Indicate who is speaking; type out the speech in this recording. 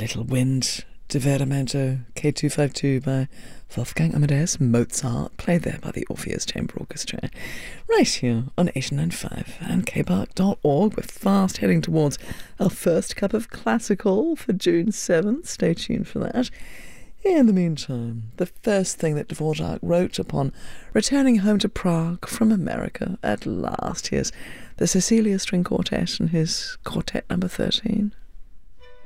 Speaker 1: Little Wind, Divertimento, K252 by Wolfgang Amadeus Mozart, played there by the Orpheus Chamber Orchestra. Right here on 89.5 and kpark.org. We're fast heading towards our first cup of classical for June 7th. Stay tuned for that. In the meantime, the first thing that Dvorak wrote upon returning home to Prague from America at last. Here's the Cecilia String Quartet and his Quartet number 13.